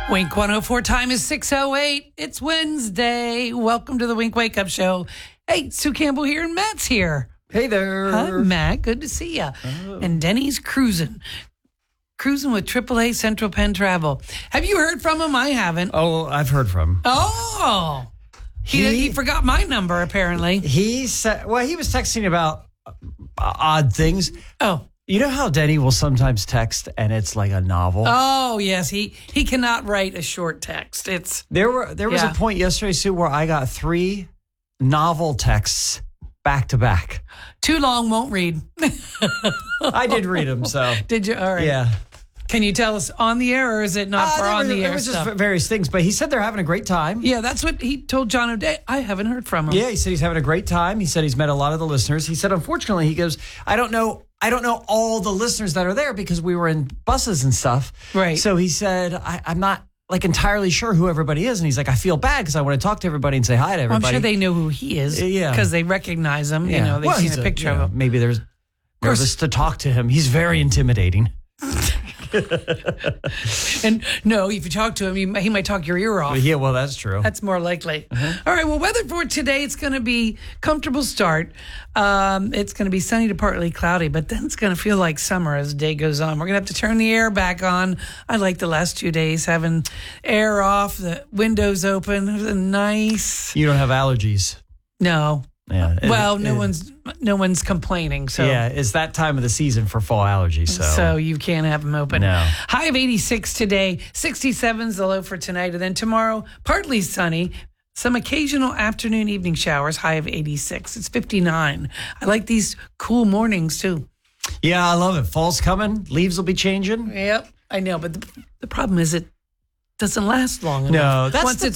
Wink 104 time is 6:08. It's Wednesday. Welcome to the Wink Wake Up Show. Hey, Sue Campbell here and Matt's here. Hey there. Hi, Matt. Good to see you. Oh. And Denny's cruising with AAA Central Penn Travel. Have you heard from him? I haven't. Oh, I've heard from him. Oh. He forgot my number, apparently. He said, well, he was texting about odd things. Oh. You know how Denny will sometimes text and it's like a novel? Oh, yes. He cannot write a short text. There was a point yesterday, Sue, where I got 3 novel texts back to back. Too long, won't read. I did read them, so. Did you? All right. Yeah. Can you tell us on the air, or is it not for on the air It was stuff? just various things, but he said they're having a great time. Yeah, that's what he told John O'Day. I haven't heard from him. Yeah, he said he's having a great time. He said he's met a lot of the listeners. He said, unfortunately, he goes, I don't know all the listeners that are there because we were in buses and stuff. Right. So he said, I'm not like entirely sure who everybody is. And he's like, I feel bad because I want to talk to everybody and say hi to everybody. I'm sure they know who he is. Yeah. Because they recognize him. Yeah. You know, they've Well, seen he's a picture of him. Maybe there's nervous to talk to him. He's very intimidating. And no, if you talk to him, he might talk your ear off. Yeah, well, that's true. That's more likely. All right. Well, weather for today, it's going to be comfortable start. It's going to be sunny to partly cloudy, but then it's going to feel like summer as the day goes on. We're going to have to turn the air back on. I like the last 2 days having air off, the windows open. It was nice. You don't have allergies. No. Yeah. Well, no one's complaining. So yeah, it's that time of the season for fall allergies. So you can't have them open. No. High of 86 today. 67 is the low for tonight. And then tomorrow, partly sunny. Some occasional afternoon, evening showers. High of 86. It's 59. I like these cool mornings, too. Yeah, I love it. Fall's coming. Leaves will be changing. Yep, I know. But the problem is it doesn't last long enough. No, that's Once the it's